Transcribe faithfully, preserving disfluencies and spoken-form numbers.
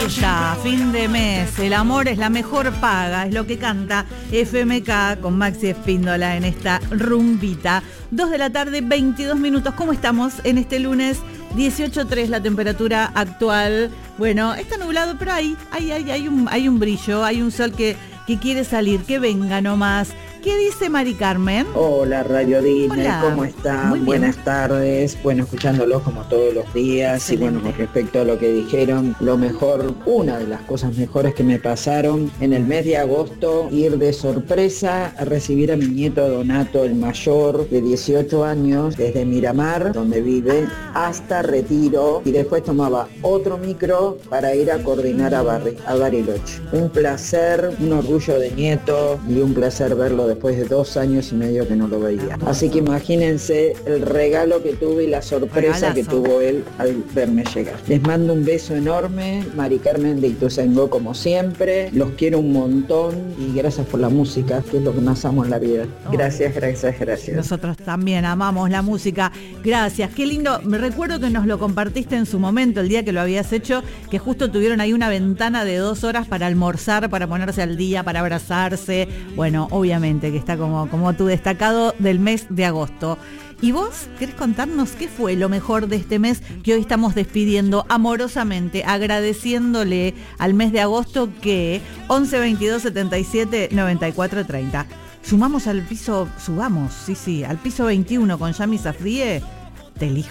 ya, fin de mes, el amor es la mejor paga, es lo que canta F M K con Maxi Espíndola en esta rumbita. dos de la tarde, veintidós minutos. ¿Cómo estamos en este lunes? dieciocho punto tres la temperatura actual. Bueno, está nublado, pero hay, hay, hay, hay, un, hay un brillo, hay un sol que, que quiere salir, que venga nomás. ¿Qué dice Mari Carmen? Hola, Radio Disney, Hola. ¿cómo están? Buenas tardes. Bueno, escuchándolos como todos los días. Excelente. Y bueno, con respecto a lo que dijeron, lo mejor, una de las cosas mejores que me pasaron en el mes de agosto, ir de sorpresa a recibir a mi nieto Donato, el mayor, de dieciocho años, desde Miramar, donde vive, hasta Retiro, y después tomaba otro micro para ir a coordinar a, Barri, a Bariloche. Un placer, un orgullo de nieto y un placer verlo después de dos años y medio que no lo veía. Así que imagínense el regalo que tuve y la sorpresa Regalazo. que tuvo él al verme llegar. Les mando un beso enorme, Mari Carmen de Ituzaingó como siempre. Los quiero un montón y gracias por la música, que es lo que más amo en la vida. Gracias, gracias, gracias. Nosotros también amamos la música. Gracias, qué lindo. Me recuerdo que nos lo compartiste en su momento, el día que lo habías hecho, que justo tuvieron ahí una ventana de dos horas para almorzar, para ponerse al día, para abrazarse. Bueno, obviamente que está como, como tu destacado del mes de agosto. ¿Y vos querés contarnos qué fue lo mejor de este mes que hoy estamos despidiendo amorosamente, agradeciéndole al mes de agosto que once veintidós setenta y siete noventa y cuatro treinta? Sumamos al piso, subamos, sí, sí, al piso veintiuno con Yami Safdie, te elijo.